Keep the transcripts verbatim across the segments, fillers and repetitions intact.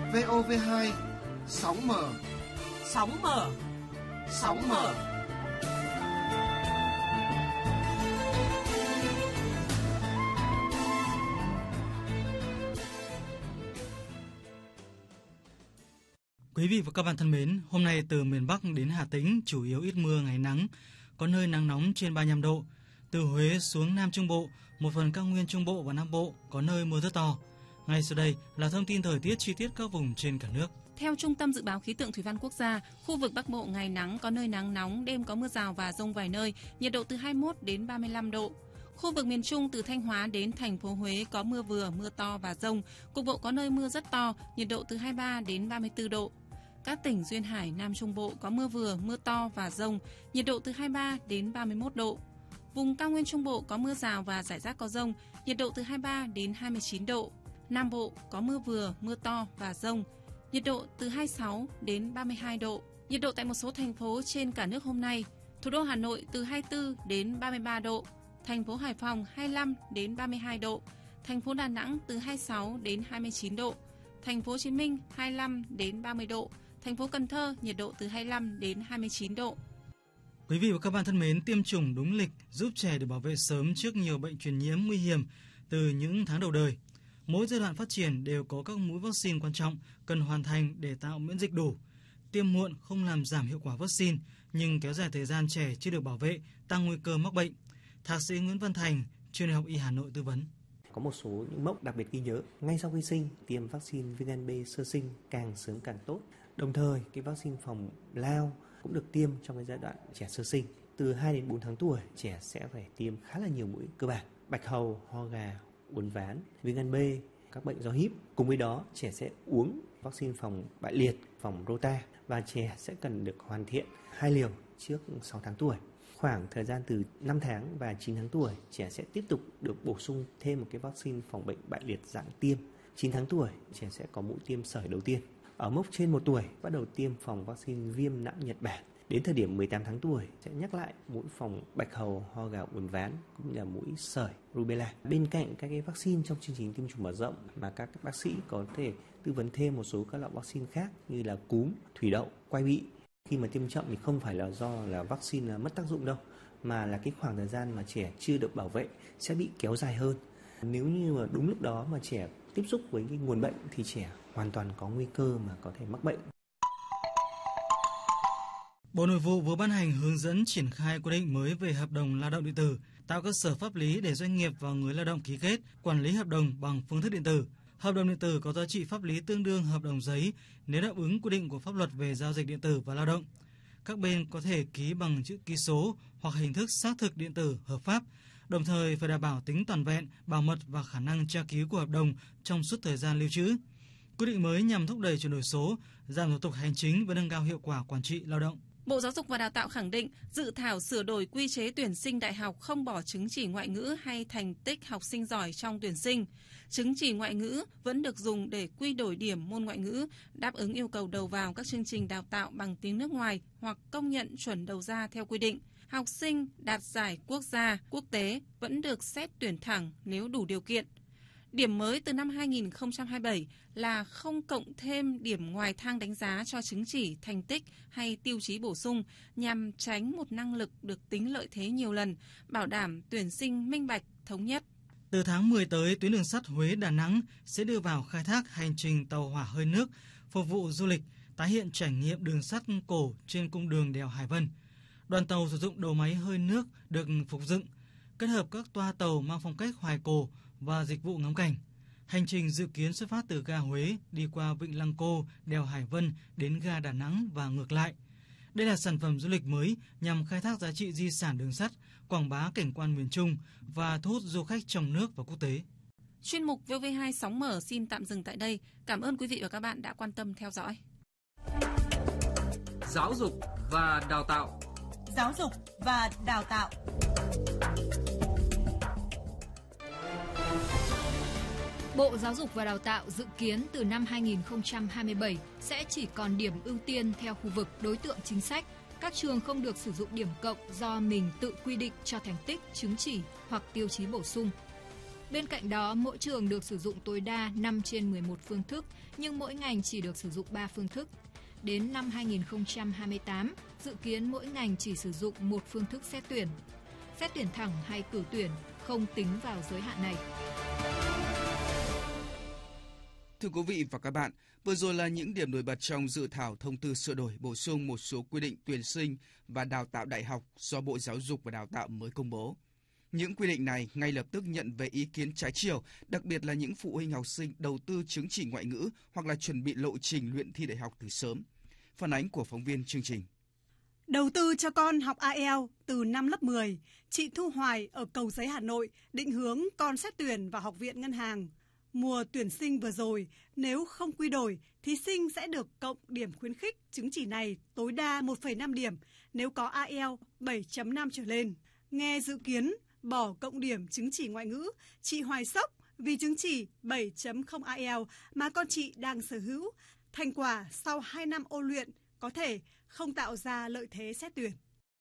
vê o vê hai, sóng mở. Sóng mở. Sóng mở. Quý vị và các bạn thân mến, hôm nay từ miền Bắc đến Hà Tĩnh chủ yếu ít mưa, ngày nắng, có nơi nắng nóng trên ba mươi lăm độ. Từ Huế xuống Nam Trung Bộ, một phần cao nguyên Trung Bộ và Nam Bộ có nơi mưa rất to. Ngay sau đây là thông tin thời tiết chi tiết các vùng trên cả nước. Theo Trung tâm Dự báo Khí tượng Thủy văn Quốc gia, khu vực Bắc Bộ ngày nắng, có nơi nắng nóng, đêm có mưa rào và dông vài nơi, nhiệt độ từ hai mươi mốt đến ba mươi lăm độ. Khu vực miền Trung từ Thanh Hóa đến thành phố Huế có mưa vừa, mưa to và dông, cục bộ có nơi mưa rất to, nhiệt độ từ hai mươi ba đến ba mươi tư độ. Các tỉnh duyên hải Nam Trung Bộ có mưa vừa, mưa to và dông, nhiệt độ từ hai mươi ba đến ba mươi mốt độ. Vùng cao nguyên Trung Bộ có mưa rào và rải rác có dông, nhiệt độ từ hai mươi ba đến hai mươi chín độ. Nam Bộ có mưa vừa, mưa to và dông, nhiệt độ từ hai mươi sáu đến ba mươi hai độ. Nhiệt độ tại một số thành phố trên cả nước hôm nay: thủ đô Hà Nội từ hai mươi tư đến ba mươi ba độ, thành phố Hải Phòng hai mươi lăm đến ba mươi hai độ, thành phố Đà Nẵng từ hai mươi sáu đến hai mươi chín độ, thành phố Hồ Chí Minh hai mươi lăm đến ba mươi độ, thành phố Cần Thơ nhiệt độ từ hai mươi lăm đến hai mươi chín độ. Quý vị và các bạn thân mến, tiêm chủng đúng lịch giúp trẻ được bảo vệ sớm trước nhiều bệnh truyền nhiễm nguy hiểm từ những tháng đầu đời. Mỗi giai đoạn phát triển đều có các mũi vaccine quan trọng cần hoàn thành để tạo miễn dịch đủ. Tiêm muộn không làm giảm hiệu quả vaccine, nhưng kéo dài thời gian trẻ chưa được bảo vệ, tăng nguy cơ mắc bệnh. Thạc sĩ Nguyễn Văn Thành, Trường Đại học Y Hà Nội tư vấn. Có một số những mốc đặc biệt ghi nhớ. Ngay sau khi sinh, tiêm vaccine viêm gan B sơ sinh càng sớm càng tốt. Đồng thời, cái vaccine phòng lao cũng được tiêm trong cái giai đoạn trẻ sơ sinh. Từ hai đến bốn tháng tuổi, trẻ sẽ phải tiêm khá là nhiều mũi cơ bản: bạch hầu, ho gà, uốn ván, viêm gan B, các bệnh do híp. Cùng với đó, trẻ sẽ uống vaccine phòng bại liệt, phòng rota, và trẻ sẽ cần được hoàn thiện hai liều trước sáu tháng tuổi. Khoảng thời gian từ năm tháng và chín tháng tuổi, trẻ sẽ tiếp tục được bổ sung thêm một cái vaccine phòng bệnh bại liệt dạng tiêm. chín tháng tuổi, trẻ sẽ có mũi tiêm sởi đầu tiên. Ở mốc trên một tuổi, bắt đầu tiêm phòng vaccine viêm não Nhật Bản. Đến thời điểm mười tám tháng tuổi, sẽ nhắc lại mũi phòng bạch hầu, ho gà, uốn ván, cũng như là mũi sởi, rubella. Bên cạnh các cái vaccine trong chương trình tiêm chủng mở rộng, mà các bác sĩ có thể tư vấn thêm một số các loại vaccine khác như là cúm, thủy đậu, quai bị. Khi mà tiêm chậm thì không phải là do là vaccine là mất tác dụng đâu, mà là cái khoảng thời gian mà trẻ chưa được bảo vệ sẽ bị kéo dài hơn. Nếu như mà đúng lúc đó mà trẻ tiếp xúc với cái nguồn bệnh thì trẻ hoàn toàn có nguy cơ mà có thể mắc bệnh. Bộ Nội vụ vừa ban hành hướng dẫn triển khai quy định mới về hợp đồng lao động điện tử, tạo cơ sở pháp lý để doanh nghiệp và người lao động ký kết, quản lý hợp đồng bằng phương thức điện tử. Hợp đồng điện tử có giá trị pháp lý tương đương hợp đồng giấy nếu đáp ứng quy định của pháp luật về giao dịch điện tử và lao động. Các bên có thể ký bằng chữ ký số hoặc hình thức xác thực điện tử hợp pháp, đồng thời phải đảm bảo tính toàn vẹn, bảo mật và khả năng tra cứu của hợp đồng trong suốt thời gian lưu trữ. Quy định mới nhằm thúc đẩy chuyển đổi số, giảm thủ tục hành chính và nâng cao hiệu quả quản trị lao động. Bộ Giáo dục và Đào tạo khẳng định, dự thảo sửa đổi quy chế tuyển sinh đại học không bỏ chứng chỉ ngoại ngữ hay thành tích học sinh giỏi trong tuyển sinh. Chứng chỉ ngoại ngữ vẫn được dùng để quy đổi điểm môn ngoại ngữ, đáp ứng yêu cầu đầu vào các chương trình đào tạo bằng tiếng nước ngoài hoặc công nhận chuẩn đầu ra theo quy định. Học sinh đạt giải quốc gia, quốc tế vẫn được xét tuyển thẳng nếu đủ điều kiện. Điểm mới từ năm hai nghìn không trăm hai mươi bảy là không cộng thêm điểm ngoài thang đánh giá cho chứng chỉ, thành tích hay tiêu chí bổ sung nhằm tránh một năng lực được tính lợi thế nhiều lần, bảo đảm tuyển sinh minh bạch, thống nhất. Từ tháng mười tới, tuyến đường sắt Huế-Đà Nẵng sẽ đưa vào khai thác hành trình tàu hỏa hơi nước, phục vụ du lịch, tái hiện trải nghiệm đường sắt cổ trên cung đường đèo Hải Vân. Đoàn tàu sử dụng đầu máy hơi nước được phục dựng, kết hợp các toa tàu mang phong cách hoài cổ và dịch vụ ngắm cảnh. Hành trình dự kiến xuất phát từ ga Huế, đi qua Vịnh Lăng Cô, đèo Hải Vân đến ga Đà Nẵng và ngược lại. Đây là sản phẩm du lịch mới nhằm khai thác giá trị di sản đường sắt, quảng bá cảnh quan miền Trung và thu hút du khách trong nước và quốc tế. Chuyên mục vê o vê hai sóng mở xin tạm dừng tại đây. Cảm ơn quý vị và các bạn đã quan tâm theo dõi. Giáo dục và đào tạo. Giáo dục và đào tạo. Bộ Giáo dục và Đào tạo dự kiến từ năm hai nghìn không trăm hai mươi bảy sẽ chỉ còn điểm ưu tiên theo khu vực đối tượng chính sách. Các trường không được sử dụng điểm cộng do mình tự quy định cho thành tích, chứng chỉ hoặc tiêu chí bổ sung. Bên cạnh đó, mỗi trường được sử dụng tối đa năm trên mười một phương thức, nhưng mỗi ngành chỉ được sử dụng ba phương thức. Đến năm hai nghìn không trăm hai mươi tám, dự kiến mỗi ngành chỉ sử dụng một phương thức xét tuyển. Xét tuyển thẳng hay cử tuyển không tính vào giới hạn này. Thưa quý vị và các bạn, vừa rồi là những điểm nổi bật trong dự thảo thông tư sửa đổi bổ sung một số quy định tuyển sinh và đào tạo đại học do Bộ Giáo dục và Đào tạo mới công bố. Những quy định này ngay lập tức nhận về ý kiến trái chiều, đặc biệt là những phụ huynh học sinh đầu tư chứng chỉ ngoại ngữ hoặc là chuẩn bị lộ trình luyện thi đại học từ sớm. Phản ánh của phóng viên chương trình. Đầu tư cho con học ai eo từ năm lớp mười, chị Thu Hoài ở Cầu Giấy, Hà Nội định hướng con xét tuyển vào Học viện Ngân hàng. Mùa tuyển sinh vừa rồi, nếu không quy đổi, thí sinh sẽ được cộng điểm khuyến khích chứng chỉ này tối đa một phẩy năm điểm nếu có ai eo bảy chấm năm trở lên. Nghe dự kiến bỏ cộng điểm chứng chỉ ngoại ngữ, chị Hoài sốc vì chứng chỉ bảy chấm không ai eo mà con chị đang sở hữu. Thành quả sau hai năm ôn luyện có thể không tạo ra lợi thế xét tuyển.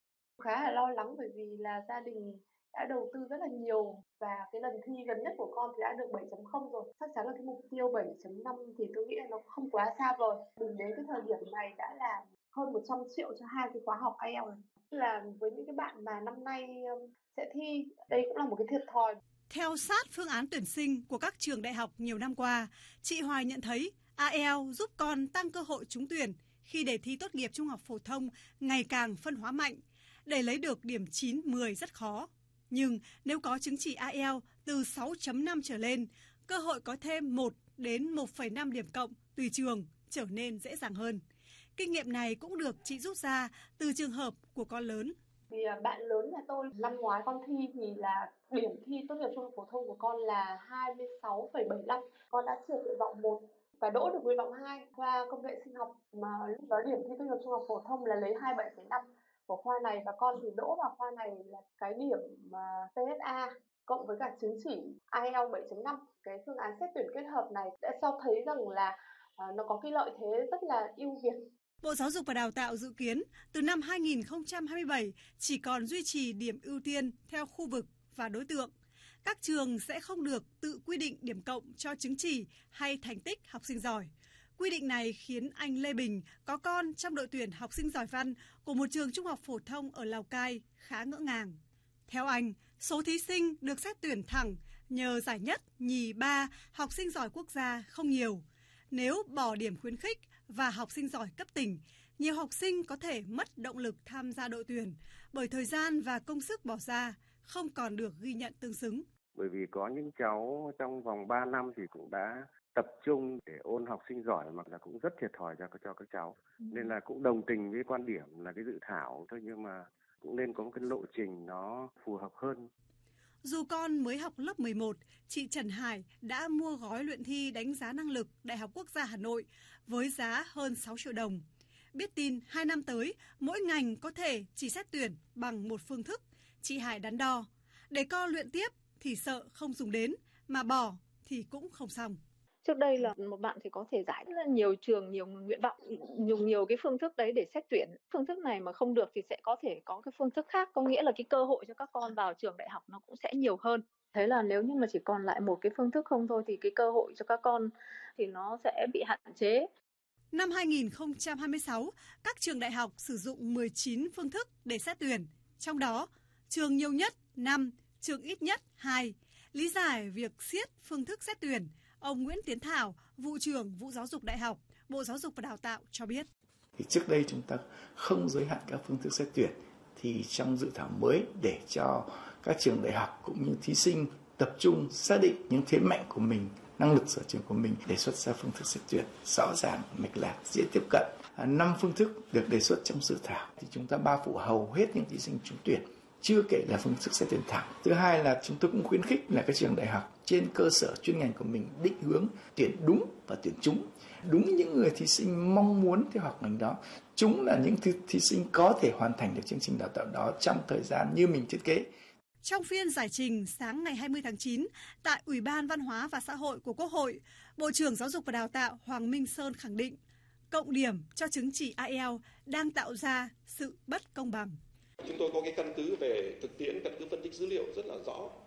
Khá là lo lắng bởi vì là gia đình đã đầu tư rất là nhiều và cái lần thi gần nhất của con thì đã được bảy chấm không rồi. Chắc chắn là cái mục tiêu bảy chấm năm thì tôi nghĩ là nó không quá xa vời. Mình đến cái thời điểm này đã là hơn một trăm triệu cho hai cái khóa học ai eo này. Là với những cái bạn mà năm nay sẽ thi, đây cũng là một cái thiệt thòi. Theo sát phương án tuyển sinh của các trường đại học nhiều năm qua, chị Hoài nhận thấy ai eo giúp con tăng cơ hội trúng tuyển khi đề thi tốt nghiệp trung học phổ thông ngày càng phân hóa mạnh. Để lấy được điểm chín, mười rất khó. Nhưng nếu có chứng chỉ ai eo từ sáu chấm năm trở lên, cơ hội có thêm một đến một phẩy năm điểm cộng tùy trường trở nên dễ dàng hơn. Kinh nghiệm này cũng được chị rút ra từ trường hợp của con lớn. Vì bạn lớn nhà tôi năm ngoái con thi thì là điểm thi tốt nghiệp trung học phổ thông của con là hai mươi sáu phẩy bảy lăm. Con đã trượt nguyện vọng một và đỗ được nguyện vọng hai. Khoa công nghệ sinh học mà lúc đó điểm thi tốt nghiệp trung học phổ thông là lấy hai mươi bảy phẩy năm của khoa này, và con thì đỗ vào khoa này là cái điểm mà pê ét a cộng với cả chứng chỉ ai eo bảy chấm năm. Cái phương án xét tuyển kết hợp này đã cho thấy rằng là uh, nó có cái lợi thế rất là ưu việt. Bộ Giáo dục và Đào tạo dự kiến từ năm hai nghìn không trăm hai mươi bảy chỉ còn duy trì điểm ưu tiên theo khu vực và đối tượng. Các trường sẽ không được tự quy định điểm cộng cho chứng chỉ hay thành tích học sinh giỏi. Quy định này khiến anh Lê Bình có con trong đội tuyển học sinh giỏi văn của một trường trung học phổ thông ở Lào Cai khá ngỡ ngàng. Theo anh, số thí sinh được xét tuyển thẳng nhờ giải nhất, nhì, ba học sinh giỏi quốc gia không nhiều. Nếu bỏ điểm khuyến khích và học sinh giỏi cấp tỉnh, nhiều học sinh có thể mất động lực tham gia đội tuyển bởi thời gian và công sức bỏ ra không còn được ghi nhận tương xứng. Bởi vì có những cháu trong vòng ba năm thì cũng đã tập trung để ôn học sinh giỏi mà là cũng rất thiệt thòi cho, cho các cháu. Ừ. Nên là cũng đồng tình với quan điểm là cái dự thảo thôi, nhưng mà cũng nên có một cái lộ trình nó phù hợp hơn. Dù con mới học lớp mười một, chị Trần Hải đã mua gói luyện thi đánh giá năng lực Đại học Quốc gia Hà Nội với giá hơn sáu triệu đồng. Biết tin hai năm tới, mỗi ngành có thể chỉ xét tuyển bằng một phương thức, chị Hải đắn đo. Để con luyện tiếp thì sợ không dùng đến, mà bỏ thì cũng không xong. Trước đây là một bạn thì có thể giải rất là nhiều trường, nhiều nguyện vọng, dùng nhiều cái phương thức đấy để xét tuyển. Phương thức này mà không được thì sẽ có thể có cái phương thức khác, có nghĩa là cái cơ hội cho các con vào trường đại học nó cũng sẽ nhiều hơn. Thế là nếu như mà chỉ còn lại một cái phương thức không thôi thì cái cơ hội cho các con thì nó sẽ bị hạn chế. Năm hai nghìn không trăm hai mươi sáu, các trường đại học sử dụng mười chín phương thức để xét tuyển. Trong đó, trường nhiều nhất năm, trường ít nhất hai. Lý giải việc siết phương thức xét tuyển, ông Nguyễn Tiến Thảo, vụ trưởng vụ giáo dục đại học, Bộ Giáo dục và Đào tạo cho biết. Thì trước đây chúng ta không giới hạn các phương thức xét tuyển, thì trong dự thảo mới để cho các trường đại học cũng như thí sinh tập trung xác định những thế mạnh của mình, năng lực sở trường của mình, đề xuất ra phương thức xét tuyển rõ ràng, mạch lạc, dễ tiếp cận. Năm phương thức được đề xuất trong dự thảo thì chúng ta bao phủ hầu hết những thí sinh trúng tuyển, chưa kể là phương thức xét tuyển thẳng. Thứ hai là chúng tôi cũng khuyến khích là các trường đại học trên cơ sở chuyên ngành của mình định hướng tuyển đúng và tuyển trúng. Đúng những người thí sinh mong muốn theo học ngành đó. Chúng là những thí sinh có thể hoàn thành được chương trình đào tạo đó trong thời gian như mình thiết kế. Trong phiên giải trình sáng ngày hai mươi tháng chín tại Ủy ban Văn hóa và Xã hội của Quốc hội, Bộ trưởng Giáo dục và Đào tạo Hoàng Minh Sơn khẳng định cộng điểm cho chứng chỉ ai eo đang tạo ra sự bất công bằng. Chúng tôi có cái căn cứ về thực tiễn, căn cứ phân tích dữ liệu rất là rõ.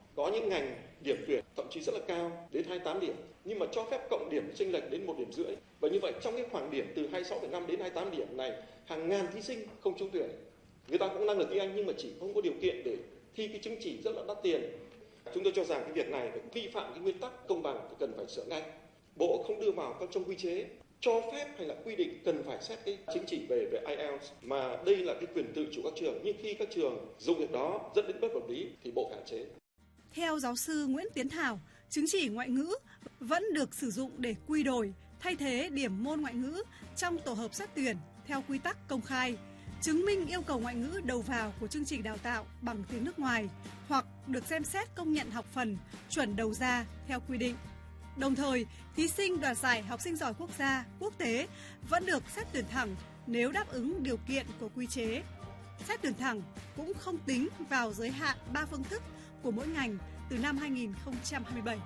Có những ngành điểm tuyển thậm chí rất là cao đến hai mươi tám điểm, nhưng mà cho phép cộng điểm chênh lệch đến một điểm rưỡi. Và như vậy trong cái khoảng điểm từ hai mươi sáu phẩy năm đến hai mươi tám điểm này, hàng ngàn thí sinh không trúng tuyển. Người ta cũng năng lực tiếng Anh nhưng mà chỉ không có điều kiện để thi cái chứng chỉ rất là đắt tiền. Chúng tôi cho rằng cái việc này phải vi phạm cái nguyên tắc công bằng thì cần phải sửa ngay. Bộ không đưa vào trong quy chế cho phép hay là quy định cần phải xét cái chứng chỉ về về ai eo mà đây là cái quyền tự chủ các trường, nhưng khi các trường dùng việc đó dẫn đến bất hợp lý thì bộ phải hạn chế. Theo giáo sư Nguyễn Tiến Thảo, chứng chỉ ngoại ngữ vẫn được sử dụng để quy đổi, thay thế điểm môn ngoại ngữ trong tổ hợp xét tuyển theo quy tắc công khai, chứng minh yêu cầu ngoại ngữ đầu vào của chương trình đào tạo bằng tiếng nước ngoài hoặc được xem xét công nhận học phần chuẩn đầu ra theo quy định. Đồng thời, thí sinh đoạt giải học sinh giỏi quốc gia, quốc tế vẫn được xét tuyển thẳng nếu đáp ứng điều kiện của quy chế. Xét tuyển thẳng cũng không tính vào giới hạn ba phương thức của mỗi ngành từ năm hai nghìn không trăm hai mươi bảy.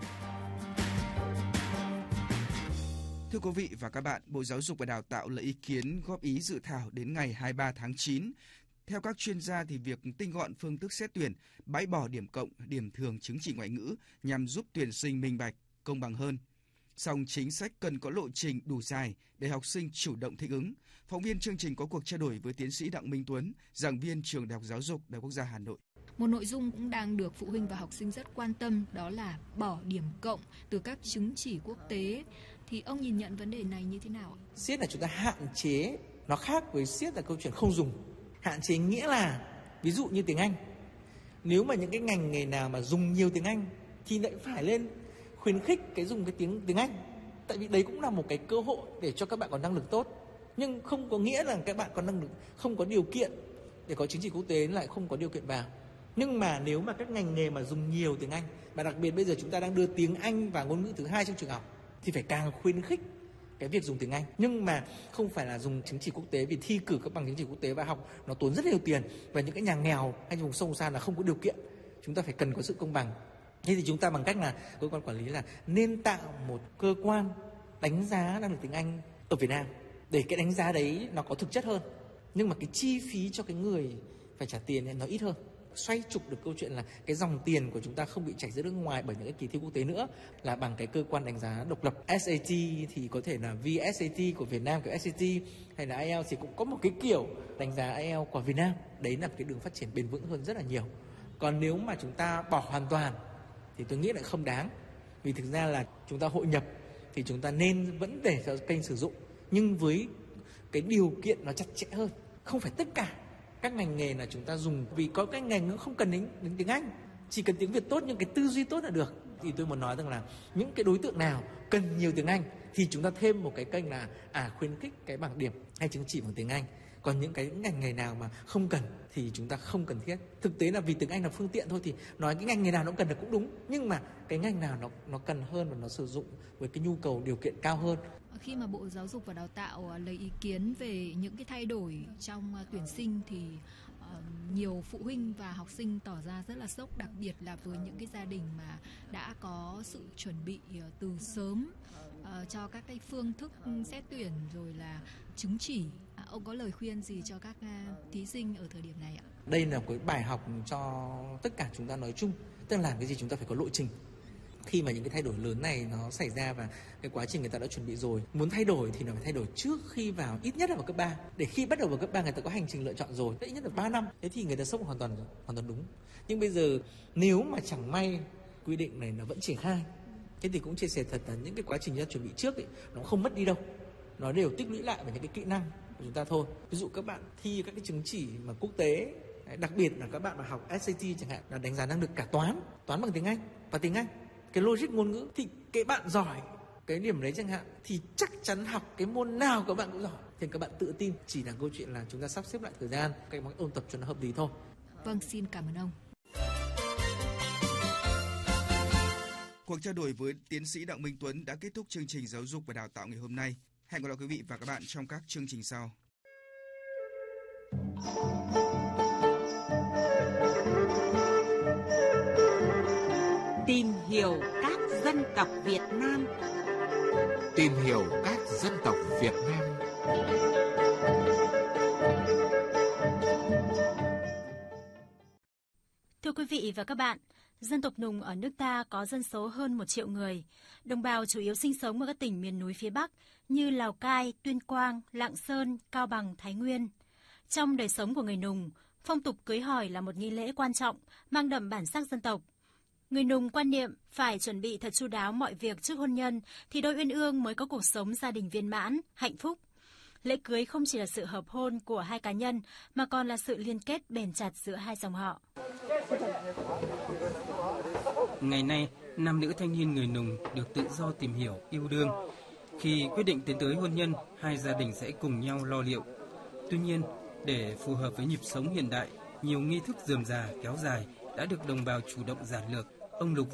Thưa quý vị và các bạn, Bộ Giáo dục và Đào tạo lấy ý kiến góp ý dự thảo đến ngày hai mươi ba tháng chín. Theo các chuyên gia thì việc tinh gọn phương thức xét tuyển, bãi bỏ điểm cộng, điểm thường chứng chỉ ngoại ngữ nhằm giúp tuyển sinh minh bạch, công bằng hơn. Song chính sách cần có lộ trình đủ dài để học sinh chủ động thích ứng. Phóng viên chương trình có cuộc trao đổi với tiến sĩ Đặng Minh Tuấn, giảng viên Trường Đại học Giáo dục Đại học Quốc gia Hà Nội. Một nội dung cũng đang được phụ huynh và học sinh rất quan tâm, đó là bỏ điểm cộng từ các chứng chỉ quốc tế. Thì ông nhìn nhận vấn đề này như thế nào? Siết là chúng ta hạn chế, nó khác với siết là câu chuyện không dùng. Hạn chế nghĩa là, ví dụ như tiếng Anh. Nếu mà những cái ngành nghề nào mà dùng nhiều tiếng Anh thì lại phải lên khuyến khích cái dùng cái tiếng tiếng Anh. Tại vì đấy cũng là một cái cơ hội để cho các bạn có năng lực tốt. Nhưng không có nghĩa là các bạn có năng lực, không có điều kiện để có chứng chỉ quốc tế lại không có điều kiện vào. Nhưng mà nếu mà các ngành nghề mà dùng nhiều tiếng Anh, và đặc biệt bây giờ chúng ta đang đưa tiếng Anh và ngôn ngữ thứ hai trong trường học, thì phải càng khuyến khích cái việc dùng tiếng Anh. Nhưng mà không phải là dùng chứng chỉ quốc tế, vì thi cử các bằng chứng chỉ quốc tế và học nó tốn rất nhiều tiền, và những cái nhà nghèo hay vùng sông xa là không có điều kiện. Chúng ta phải cần có sự công bằng. Thế thì chúng ta bằng cách là cơ quan quản lý là nên tạo một cơ quan đánh giá năng lực tiếng Anh ở Việt Nam, để cái đánh giá đấy nó có thực chất hơn, nhưng mà cái chi phí cho cái người phải trả tiền này nó ít hơn. Xoay trục được câu chuyện là cái dòng tiền của chúng ta không bị chảy ra nước ngoài bởi những cái kỳ thi quốc tế nữa, là bằng cái cơ quan đánh giá độc lập. ét a tê thì có thể là vê ét a tê của Việt Nam, kiểu ét a tê, hay là ai eo thì cũng có một cái kiểu đánh giá ai eo của Việt Nam. Đấy là một cái đường phát triển bền vững hơn rất là nhiều. Còn nếu mà chúng ta bỏ hoàn toàn thì tôi nghĩ lại không đáng. Vì thực ra là chúng ta hội nhập thì chúng ta nên vẫn để cho kênh sử dụng, nhưng với cái điều kiện nó chặt chẽ hơn. Không phải tất cả các ngành nghề là chúng ta dùng, vì có các ngành nó không cần đến, đến tiếng Anh, chỉ cần tiếng Việt tốt nhưng cái tư duy tốt là được. Thì tôi muốn nói rằng là những cái đối tượng nào cần nhiều tiếng Anh thì chúng ta thêm một cái kênh là à khuyến khích cái bảng điểm hay chứng chỉ bằng tiếng Anh. Còn những cái ngành nghề nào mà không cần thì chúng ta không cần thiết. Thực tế là vì tiếng Anh là phương tiện thôi, thì nói cái ngành nghề nào nó cần là cũng đúng, nhưng mà cái ngành nào nó nó cần hơn và nó sử dụng với cái nhu cầu điều kiện cao hơn. Khi mà Bộ Giáo dục và Đào tạo lấy ý kiến về những cái thay đổi trong tuyển sinh thì uh, nhiều phụ huynh và học sinh tỏ ra rất là sốc, đặc biệt là với những cái gia đình mà đã có sự chuẩn bị từ sớm uh, cho các cái phương thức xét tuyển rồi là chứng chỉ. À, ông có lời khuyên gì cho các uh, thí sinh ở thời điểm này ạ? Đây là một cái bài học cho tất cả chúng ta nói chung, tức là làm cái gì chúng ta phải có lộ trình. Khi mà những cái thay đổi lớn này nó xảy ra và cái quá trình người ta đã chuẩn bị rồi, muốn thay đổi thì nó phải thay đổi trước khi vào, ít nhất là vào cấp ba, để khi bắt đầu vào cấp ba người ta có hành trình lựa chọn rồi, ít nhất là ba năm, thế thì người ta sốc hoàn toàn hoàn toàn đúng. Nhưng bây giờ nếu mà chẳng may quy định này nó vẫn triển khai, thế thì cũng chia sẻ thật là những cái quá trình ra chuẩn bị trước ấy, nó không mất đi đâu, nó đều tích lũy lại vào những cái kỹ năng của chúng ta thôi. Ví dụ các bạn thi các cái chứng chỉ mà quốc tế, đặc biệt là các bạn mà học ét a tê chẳng hạn, là đánh giá năng lực cả toán, toán bằng tiếng Anh và tiếng Anh, cái logic ngôn ngữ, thì cái bạn giỏi cái điểm đấy chẳng hạn thì chắc chắn học cái môn nào các bạn cũng giỏi, thì các bạn tự tin. Chỉ là câu chuyện là chúng ta sắp xếp lại thời gian, cái món ôn tập cho nó hợp lý thôi. Vâng, xin cảm ơn ông. Cuộc trao đổi với tiến sĩ Đặng Minh Tuấn đã kết thúc chương trình Giáo dục và Đào tạo ngày hôm nay. Hẹn gặp lại quý vị và các bạn trong các chương trình sau. Tìm hiểu các dân tộc Việt Nam. Tìm hiểu các dân tộc Việt Nam. Thưa quý vị và các bạn, Dân tộc Nùng ở nước ta có dân số hơn một triệu người. Đồng bào chủ yếu sinh sống ở các tỉnh miền núi phía Bắc như Lào Cai, Tuyên Quang, Lạng Sơn, Cao Bằng, Thái Nguyên. Trong đời sống của người Nùng, phong tục cưới hỏi là một nghi lễ quan trọng, mang đậm bản sắc dân tộc. Người Nùng quan niệm phải chuẩn bị thật chu đáo mọi việc trước hôn nhân thì đôi uyên ương mới có cuộc sống gia đình viên mãn, hạnh phúc. Lễ cưới không chỉ là sự hợp hôn của hai cá nhân mà còn là sự liên kết bền chặt giữa hai dòng họ. Ngày nay, nam nữ thanh niên người Nùng được tự do tìm hiểu, yêu đương. Khi quyết định tiến tới hôn nhân, hai gia đình sẽ cùng nhau lo liệu. Tuy nhiên, để phù hợp với nhịp sống hiện đại, nhiều nghi thức rườm rà kéo dài đã được đồng bào chủ động giản lược. Ông Lục